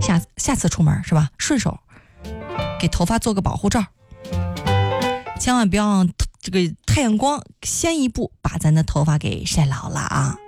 下次出门是吧，顺手给头发做个保护罩，千万不要让这个太阳光先一步把咱的头发给晒老了啊。